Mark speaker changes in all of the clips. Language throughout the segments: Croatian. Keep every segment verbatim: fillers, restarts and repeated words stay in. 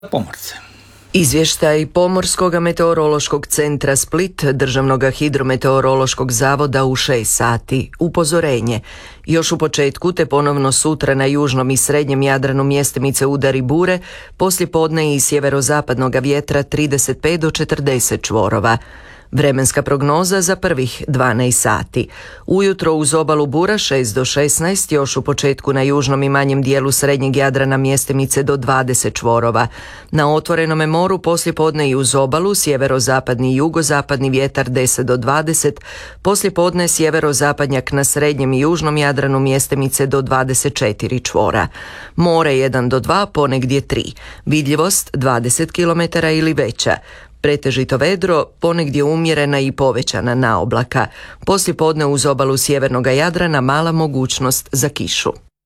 Speaker 1: pomorce.
Speaker 2: Izvještaj Pomorskog meteorološkog centra Split, Državnog hidrometeorološkog zavoda u šest sati. Upozorenje. Još u početku te ponovno sutra na južnom i srednjem Jadranu mjestimice udari bure, poslijepodne i sjeverozapadnog vjetra trideset pet do četrdeset čvorova. Vremenska prognoza za prvih dvanaest sati. Ujutro uz obalu bura šest do šesnaest, još u početku na južnom i manjem dijelu srednjeg Jadrana mjestimice do dvadeset čvorova. Na otvorenome moru poslijepodne i uz obalu sjeverozapadni i jugozapadni vjetar deset do dvadeset, poslijepodne sjeverozapadnjak na srednjem i južnom Jadranu mjestimice do dvadeset četiri čvora. More jedan do dva, ponegdje tri. Vidljivost dvadeset kilometara ili veća. Pretežito vedro, ponegdje umjerena i povećana naoblaka. Poslijepodne uz obalu sjevernog Jadrana mala mogućnost za kišu.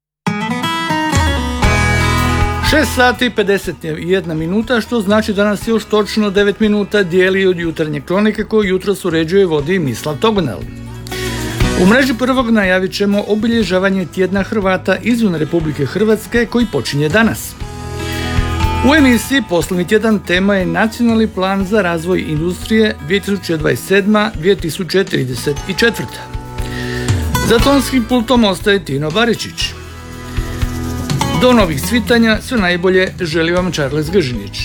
Speaker 1: šest sati pedeset jedna minuta, što znači da nas još točno devet minuta dijeli od jutarnje kronike koju jutros uređuje i vodi Mislav Togonel. U mreži prvog najavit ćemo obilježavanje tjedna Hrvata izvan Republike Hrvatske koji počinje danas. U emisiji Poslovni tjedan tema je Nacionalni plan za razvoj industrije dvije tisuće dvadeset sedma do dvije tisuće trideset četvrta. Za tonskim pultom ostaje Tino Baričić. Do novih svitanja sve najbolje želi vam Charles Gržinić.